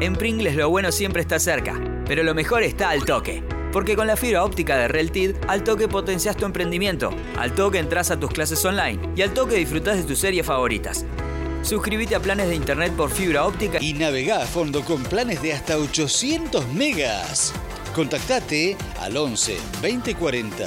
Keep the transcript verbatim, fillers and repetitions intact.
En Pringles lo bueno siempre está cerca, pero lo mejor está al toque. Porque con la fibra óptica de Reltid, al toque potencias tu emprendimiento, al toque entras a tus clases online y al toque disfrutás de tus series favoritas. Suscríbete a planes de internet por fibra óptica y navegá a fondo con planes de hasta ochocientos megas. Contactate al once veinte cuarenta